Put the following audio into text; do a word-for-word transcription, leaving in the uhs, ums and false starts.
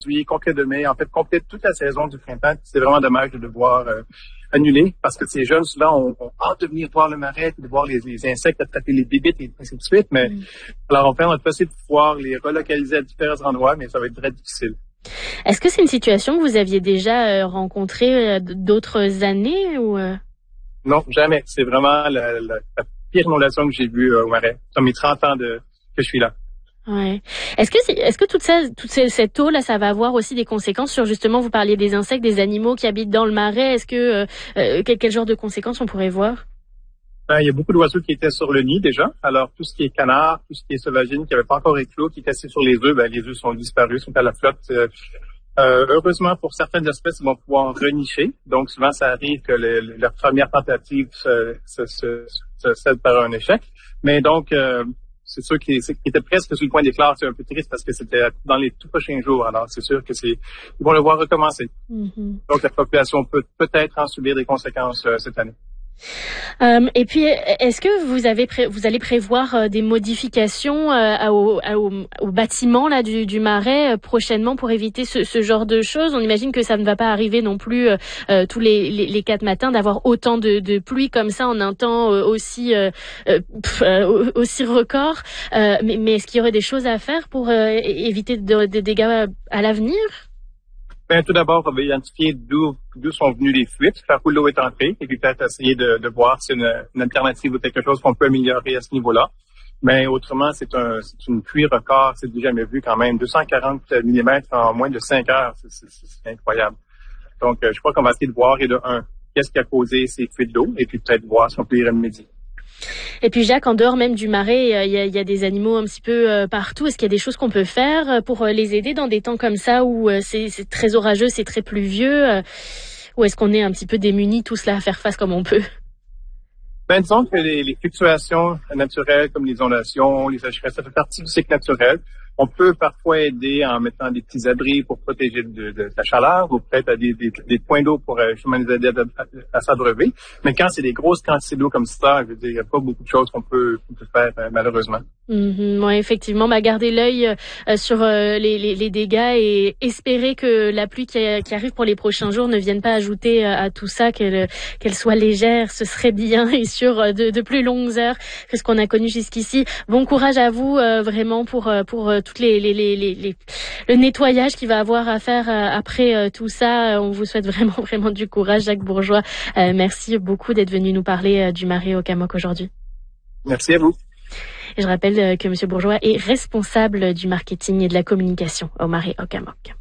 juillet, complet de mai, en fait, complet toute la saison du printemps. C'est vraiment dommage de devoir euh, annuler parce que ces jeunes, souvent, ont, ont hâte de venir voir le marais, de voir les, les insectes, attraper les bébites et ainsi de suite. Mais mm. alors, on fait notre possible pour pouvoir les relocaliser à différents endroits, mais ça va être très difficile. Est-ce que c'est une situation que vous aviez déjà euh, rencontrée euh, d'autres années ou euh... Non, jamais. C'est vraiment la, la, la pire inondation que j'ai vue euh, au marais. Ça mes trente ans de, que je suis là. Ouais. Est-ce que c'est, est-ce que toute ça, toute cette eau là, ça va avoir aussi des conséquences sur justement, vous parliez des insectes, des animaux qui habitent dans le marais. Est-ce que euh, quel, quel genre de conséquences on pourrait voir? Ben, il y a beaucoup d'oiseaux qui étaient sur le nid déjà. Alors tout ce qui est canard, tout ce qui est sauvagine, qui n'avait pas encore éclos, qui étaient assis sur les œufs, ben les œufs sont disparus, sont à la flotte. Euh, euh, heureusement pour certaines espèces, ils vont pouvoir renicher. Donc souvent ça arrive que le, le, leur première tentative se, se, se, se cède par un échec. Mais donc euh, c'est sûr qu'ils étaient presque sur le point d'éclore. C'est un peu triste parce que c'était dans les tout prochains jours. Alors, c'est sûr que c'est, ils vont le voir recommencer. Mm-hmm. Donc, la population peut peut-être en subir des conséquences euh, cette année. Euh, et puis, est-ce que vous avez pré- vous allez prévoir euh, des modifications euh, au, au, au bâtiment là du, du marais euh, prochainement pour éviter ce, ce genre de choses? On imagine que ça ne va pas arriver non plus euh, euh, tous les, les, les quatre matins d'avoir autant de, de pluie comme ça en un temps euh, aussi euh, pff, euh, aussi record. Euh, mais, mais est-ce qu'il y aurait des choses à faire pour euh, éviter des de dégâts à, à l'avenir? Ben, tout d'abord, on va identifier d'où, d'où sont venues les fuites, faire où l'eau est entrée, et puis peut-être essayer de, de voir si c'est une, une alternative ou quelque chose qu'on peut améliorer à ce niveau-là. Mais autrement, c'est un, c'est une pluie record, c'est du jamais vu quand même. deux cent quarante millimètres en moins de cinq heures, c'est, c'est, c'est incroyable. Donc, euh, je crois qu'on va essayer de voir, et de un, qu'est-ce qui a causé ces fuites d'eau, et puis peut-être voir si on peut y remédier. Et puis Jacques, en dehors même du marais, il y a, il y a des animaux un petit peu euh, partout. Est-ce qu'il y a des choses qu'on peut faire pour euh, les aider dans des temps comme ça où euh, c'est, c'est très orageux, c'est très pluvieux, euh, ou est-ce qu'on est un petit peu démunis tous là à faire face comme on peut? Ben, disons que les, les fluctuations naturelles comme les inondations, les sécheresses, ça fait partie du cycle naturel. On peut parfois aider en mettant des petits abris pour protéger de, de la chaleur ou peut-être à des, des, des points d'eau pour euh, justement les aider à, à, à s'abreuver. Mais quand c'est des grosses quantités d'eau comme ça, je veux dire, il n'y a pas beaucoup de choses qu'on peut, qu'on peut faire euh, malheureusement. Mm-hmm, ouais, effectivement, bah, garder l'œil euh, sur euh, les, les, les dégâts et espérer que la pluie qui, qui arrive pour les prochains jours ne vienne pas ajouter euh, à tout ça, qu'elle, qu'elle soit légère, ce serait bien, et sur euh, de, de plus longues heures que ce qu'on a connu jusqu'ici. Bon courage à vous euh, vraiment pour pour euh, toutes les, les, les, les, les le nettoyage qu'il va avoir à faire euh, après euh, tout ça. On vous souhaite vraiment vraiment du courage, Jacques Bourgeois. Euh, merci beaucoup d'être venu nous parler euh, du marais Okamok aujourd'hui. Merci à vous. Et je rappelle que M. Bourgeois est responsable du marketing et de la communication au marais Okamok.